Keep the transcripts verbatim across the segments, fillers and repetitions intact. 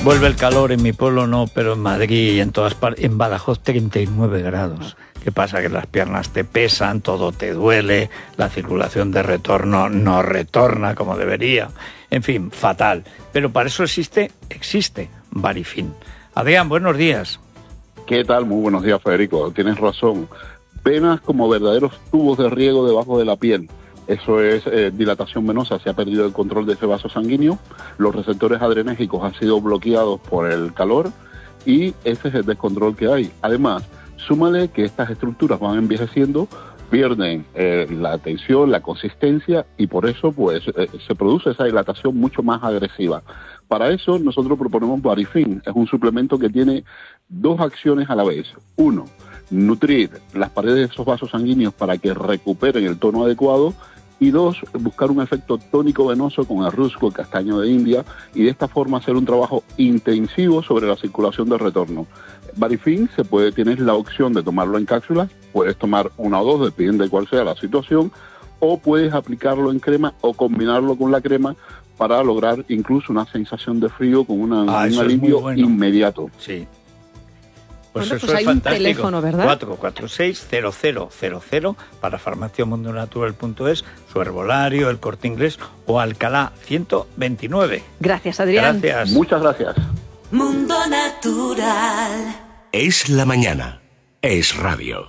Vuelve el calor, en mi pueblo no, pero en Madrid y en todas partes, en Badajoz treinta y nueve grados. ¿Qué pasa? Que las piernas te pesan, todo te duele, la circulación de retorno no retorna como debería. En fin, fatal. Pero para eso existe, existe Varifin. Adrián, buenos días. ¿Qué tal? Muy buenos días, Federico. Tienes razón. Venas como verdaderos tubos de riego debajo de la piel. Eso es eh, dilatación venosa, se ha perdido el control de ese vaso sanguíneo, los receptores adrenérgicos han sido bloqueados por el calor y ese es el descontrol que hay. Además, súmale que estas estructuras van envejeciendo, pierden eh, la tensión, la consistencia y por eso pues eh, se produce esa dilatación mucho más agresiva. Para eso nosotros proponemos Varifin, es un suplemento que tiene dos acciones a la vez. Uno, nutrir las paredes de esos vasos sanguíneos para que recuperen el tono adecuado. Y dos, buscar un efecto tónico venoso con el rusco, el castaño de India, y de esta forma hacer un trabajo intensivo sobre la circulación del retorno. Varifin se puede, tienes la opción de tomarlo en cápsulas, puedes tomar una o dos, depende de cuál sea la situación, o puedes aplicarlo en crema o combinarlo con la crema para lograr incluso una sensación de frío con una, ah, un alivio bueno. inmediato. Sí. Pues bueno, eso pues es hay fantástico. Un teléfono, ¿verdad? cuatro cuatro seis cero cero cero cero para farmaciamundonatural punto es, su herbolario, el Corte Inglés o Alcalá ciento veintinueve. Gracias, Adrián. Gracias. Muchas gracias. Mundo Natural. Es la mañana. Es radio.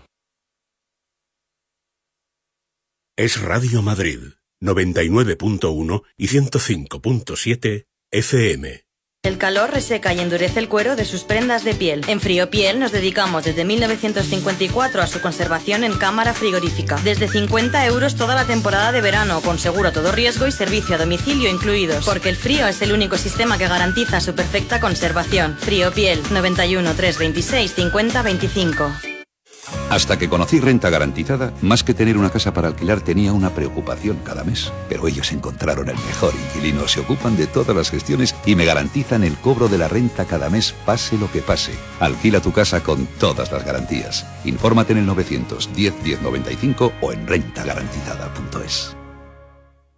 Es Radio Madrid, noventa y nueve punto uno y ciento cinco punto siete F M. El calor reseca y endurece el cuero de sus prendas de piel. En Friopiel nos dedicamos desde mil novecientos cincuenta y cuatro a su conservación en cámara frigorífica. Desde cincuenta euros toda la temporada de verano, con seguro a todo riesgo y servicio a domicilio incluidos. Porque el frío es el único sistema que garantiza su perfecta conservación. Friopiel, noventa y uno, trescientos veintiséis, cincuenta, veinticinco. Hasta que conocí Renta Garantizada, más que tener una casa para alquilar tenía una preocupación cada mes. Pero ellos encontraron el mejor inquilino, se ocupan de todas las gestiones y me garantizan el cobro de la renta cada mes, pase lo que pase. Alquila tu casa con todas las garantías. Infórmate en el novecientos diez, diez noventa y cinco o en renta garantizada punto es.